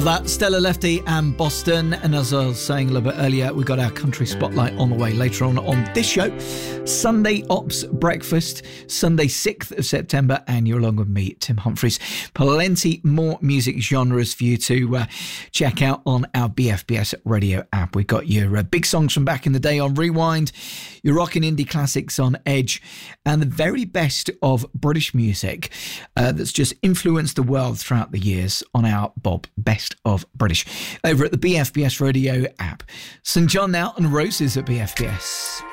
That Stella Lefty and Boston. And as I was saying a little bit earlier, we've got our country spotlight on the way later on this show. Sunday Ops Breakfast, Sunday 6th of September, and you're along with me, Tim Humphries. Plenty more music genres for you to check out on our BFBS radio app. We've got your big songs from back in the day on Rewind, your rock and indie classics on Edge, and the very best of British music that's just influenced the world throughout the years on our Bob Best of British over at the BFBS radio app. St John now and Roses at BFBS.